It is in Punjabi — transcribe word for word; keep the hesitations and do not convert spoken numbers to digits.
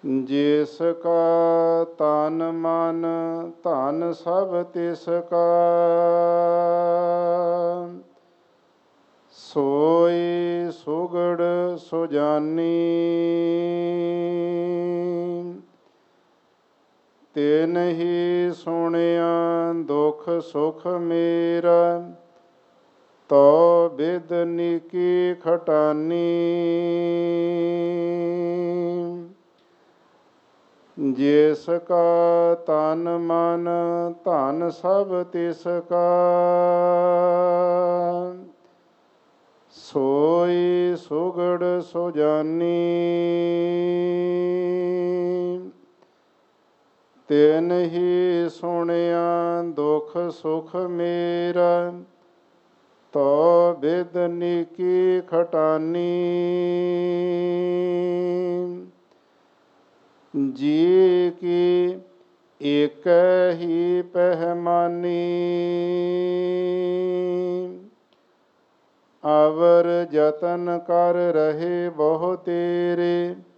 ਜਿਸ ਕਾ ਤਨ ਮਨ ਧਨ ਸਭ ਤਿਸ ਕਾ, ਸੋਈ ਸੁਗੜ ਸੁਜਾਨੀ। ਤਿਨ ਹੀ ਸੁਣਿਆ ਦੁਖ ਸੁਖ ਮੇਰਾ, ਤੋ ਬਿਦ ਨੀਕੀ ਖਟਾਨੀ। ਜਿਸ ਕਾ ਤਨ ਮਨ ਧਨ ਸਭ ਤਿਸ ਕਾ, ਸੋਈ ਸੁਗੜ ਸੁਜਾਨੀ। ਤਿਨ ਹੀ ਸੁਣਿਆ ਦੁਖ ਸੁਖ ਮੇਰਾ, ਤੋ ਬਿਦ ਨੀਕੀ ਖਟਾਨੀ। ਜੀ ਕੀ ਏਕੈ ਹੀ ਪਹਿਮਾਨੀ, ਅਵਰ ਜਤਨ ਕਰ ਰਹੇ ਬਹੁ ਤੇਰੇ।